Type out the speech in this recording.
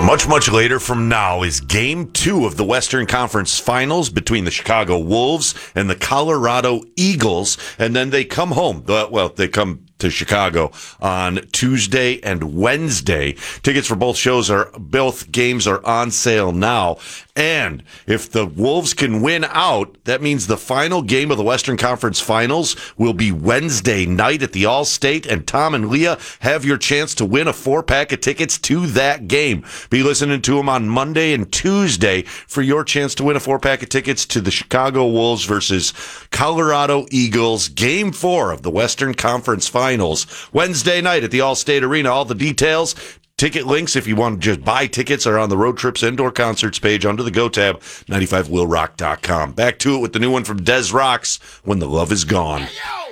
Much, much later from now is Game 2 of the Western Conference Finals between the Chicago Wolves and the Colorado Eagles. And then they come home. They come to Chicago on Tuesday and Wednesday. Tickets for both games are on sale now. And if the Wolves can win out, that means the final game of the Western Conference Finals will be Wednesday night at the Allstate, and Tom and Leah have your chance to win a 4-pack of tickets to that game. Be listening to them on Monday and Tuesday for your chance to win a 4-pack of tickets to the Chicago Wolves versus Colorado Eagles, Game 4 of the Western Conference Finals, Wednesday night at the Allstate Arena. All the details, ticket links, if you want to just buy tickets, are on the Road Trips Indoor Concerts page under the Go tab, 95willrock.com. Back to it with the new one from Des Rocks, When the Love Is Gone. Hey, yo!